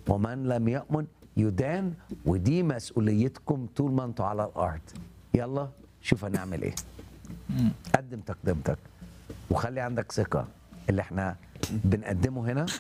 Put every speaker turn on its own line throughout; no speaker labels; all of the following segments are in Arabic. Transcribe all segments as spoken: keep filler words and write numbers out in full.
ومن لم يؤمن يدان، ودي مسؤوليتكم طول ما انتوا على الارض. يلا شوف هنعمل ايه. قدم تقدمتك وخلي عندك ثقه، اللي احنا بنقدمه هنا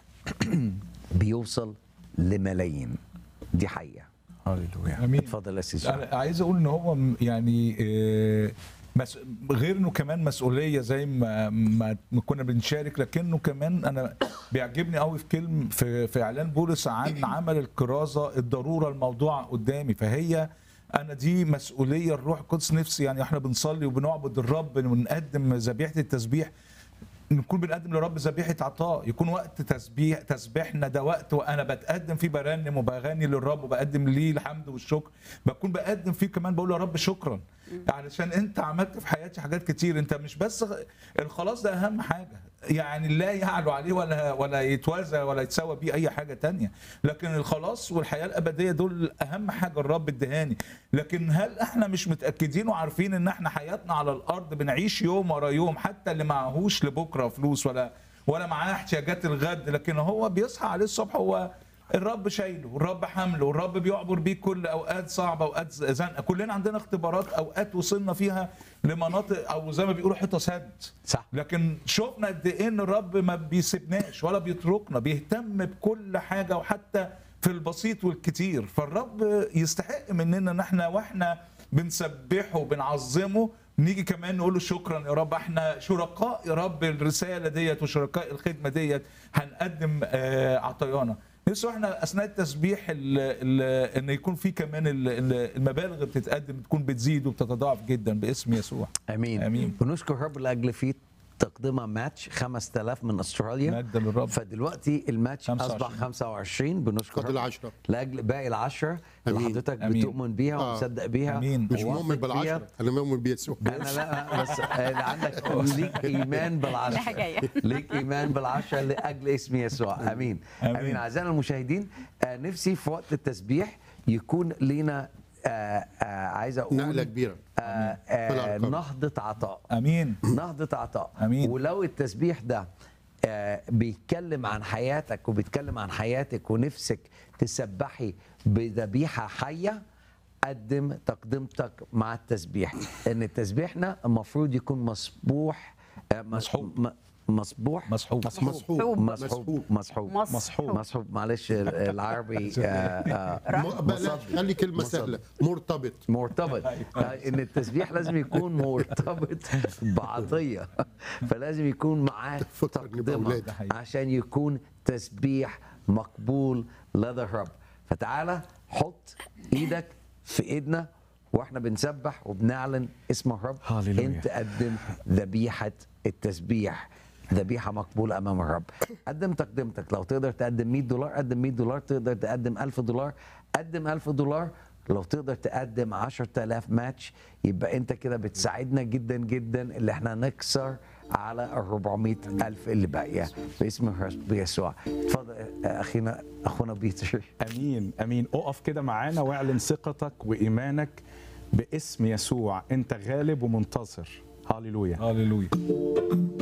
بيوصل لملايين، دي حقيقه.
هللويا.
امين.
اتفضل يا سيدي.
انا عايز اقول ان هو م- يعني آه، مس- غير انه كمان مسؤوليه زي ما ما كنا بنشارك، لكنه كمان انا بيعجبني قوي في كلمه في, في اعلان بولس عن عمل الكرازه الضروره الموضوع قدامي. فهي انا دي مسؤوليه الروح القدس. نفسي يعني احنا بنصلي وبنعبد الرب ونقدم ذبيحه التسبيح، نكون بنقدم لرب ذبيحه عطاء. يكون وقت تسبيح تسبيحنا ده وقت وانا بتقدم فيه برنم وبغني للرب وبقدم ليه الحمد والشكر، بكون بقدم فيه كمان بقول يا رب شكرا علشان انت عملت في حياتي حاجات كتير. انت مش بس الخلاص ده اهم حاجه، يعني لا يعلو عليه ولا ولا يتوازى ولا يتساوى بيه اي حاجه تانية، لكن الخلاص والحياه الابديه دول اهم حاجه الرب ادهاني. لكن هل احنا مش متاكدين وعارفين ان احنا حياتنا على الارض بنعيش يوم ورا يوم، حتى اللي معهوش لبكره فلوس ولا ولا معاه احتياجات الغد، لكن هو بيصحى عليه الصبح هو الرب شايله والرب حمله والرب بيعبر بيه كل اوقات صعبه، اوقات زنقه. كلنا عندنا اختبارات، اوقات وصلنا فيها لمناطق او زي ما بيقولوا حته سد،
صح.
لكن شفنا قد ايه ان الرب ما بيسيبناش ولا بيتركنا، بيهتم بكل حاجه وحتى في البسيط والكتير. فالرب يستحق مننا ان احنا واحنا بنسبحه وبنعظمه نيجي كمان نقول له شكرا يا رب، احنا شركاء يا رب الرساله ديت وشركاء الخدمه ديت، هنقدم آه، عطايانا. نفسه احنا اثناء التسبيح ال ال ان يكون في كمان ال- ال- المبالغ بتتقدم تكون بتزيد وبتتضاعف جدا باسم يسوع.
امين.
آمين.
ونشكر الرب لاجل في تقدمها ماتش خمسة آلاف من استراليا،
مجد للرب.
فدلوقتي الماتش
خمسة
اصبح
وعشرين.
خمسة وعشرين. بنشكر
فاضل
الرب
عشرة.
لاجل باقي العشرة اللي
أمين.
حضرتك
أمين.
بتؤمن بيها
آه.
ومصدق بيها.
أمين.
مش
وواثق
مؤمن
فيها.
بالعشرة، انا مؤمن بيسوع.
انا لا بس أنا عندك ليك ايمان بالعشرة،
حكاية.
ليك ايمان بالعشرة لاجل اسم يسوع. امين.
آمين.
امين. اعزائنا المشاهدين، آه، نفسي في وقت التسبيح يكون لينا آه، آه، عايز اقول
نقلة كبيرة.
آه، آه،
في الأرقام.
نهضة عطاء.
امين.
نهضة عطاء.
أمين.
ولو التسبيح ده آه، بيتكلم عن حياتك وبيتكلم عن حياتك ونفسك تسبحي بذبيحة حية، قدم تقدمتك مع التسبيح. ان التسبيحنا المفروض يكون مسبوح آه،
مسحوب.
م- مسبوح
مسحوب.
مسحوب.
مسحوب
مسحوب.
مسحوب
مسحوب.
مسحوب معلش ال- العربي آه، آه،
م- بلاش، خلي كلمة
مصدق.
سهلة، مرتبط.
مرتبط. آه، ان التسبيح لازم يكون مرتبط بعطيه، فلازم يكون معاه
فكرني
تقدمه
بأولادي.
عشان يكون تسبيح مقبول لدى الرب. فتعالى حط ايدك في ايدنا واحنا بنسبح وبنعلن اسم الرب.
هاليلويا.
انت قدم ذبيحه التسبيح، ذبيحه مقبوله امام الرب. قدم تقدمتك، لو تقدر تقدم مية دولار قدم مية دولار، تقدر تقدم ألف دولار قدم ألف دولار، لو تقدر تقدم عشرة آلاف ماتش يبقى انت كده بتساعدنا جدا جدا اللي احنا نكسر على ال أربعمية ألف اللي باقيه باسم الرب يسوع. اتفضل اخينا اخونا بيتر.
امين امين. اقف كده معانا واعلن ثقتك وايمانك باسم يسوع. انت غالب ومنتصر. هاليلويا.
هللويا.